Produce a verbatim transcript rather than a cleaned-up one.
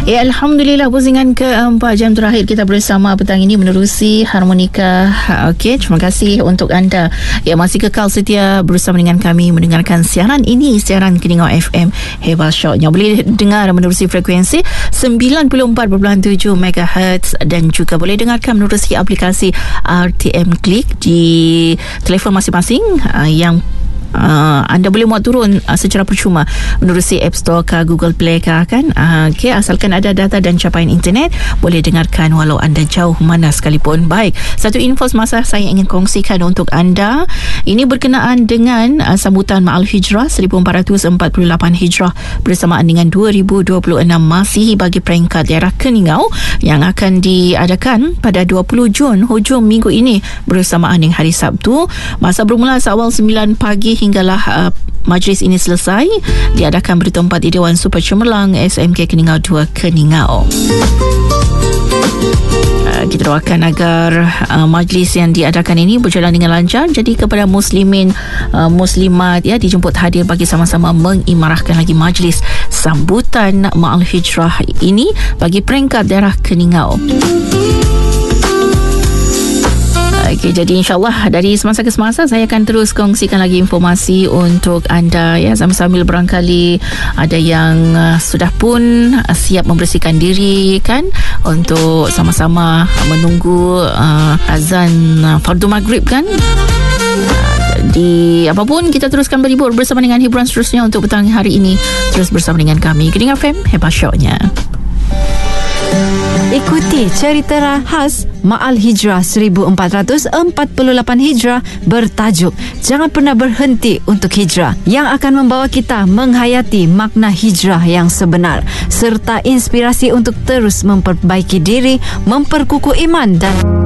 Ya, Alhamdulillah, pusingan keempat jam terakhir kita bersama petang ini menerusi harmonika. Okey, terima kasih untuk anda yang masih kekal setia bersama dengan kami mendengarkan siaran ini, siaran Keningau F M Hebat Shocknya. Boleh dengar menerusi frekuensi sembilan puluh empat perpuluhan tujuh megahertz dan juga boleh dengarkan menerusi aplikasi R T M Click di telefon masing-masing uh, yang Uh, anda boleh muat turun uh, secara percuma menerusi App Store ke Google Play ke kan. Uh, okay, asalkan ada data dan capaian internet, boleh dengarkan walau anda jauh mana sekalipun. Baik, satu info semasa saya ingin kongsikan untuk anda. Ini berkenaan dengan uh, sambutan Ma'al Hijrah seribu empat ratus empat puluh lapan Hijrah bersamaan dengan dua ribu dua puluh enam Masihi bagi peringkat daerah Keningau yang akan diadakan pada dua puluh Jun hujung minggu ini bersamaan dengan hari Sabtu. Masa bermula seawal sembilan pagi hinggalah uh, majlis ini selesai. Diadakan bertempat di Dewan Super Cemerlang S M K Keningau dua Keningau. Uh, kita doakan agar uh, majlis yang diadakan ini berjalan dengan lancar. Jadi kepada muslimin, uh, muslimat ya, dijemput hadir bagi sama-sama mengimarahkan lagi majlis sambutan Ma'al Hijrah ini bagi peringkat daerah Keningau. Okey, jadi insyaAllah dari semasa ke semasa saya akan terus kongsikan lagi informasi untuk anda ya, sambil-sambil barangkali ada yang uh, sudah pun uh, siap membersihkan diri kan, untuk sama-sama menunggu uh, azan uh, fardu maghrib kan. Di apapun, kita teruskan berhibur bersama dengan hiburan seterusnya untuk petang hari ini. Terus bersama dengan kami Keningau F M Hebat Shocknya. Ikuti cerita khas Ma'al Hijrah seribu empat ratus empat puluh lapan Hijrah bertajuk Jangan Pernah Berhenti Untuk Hijrah, yang akan membawa kita menghayati makna hijrah yang sebenar serta inspirasi untuk terus memperbaiki diri, memperkukuh iman dan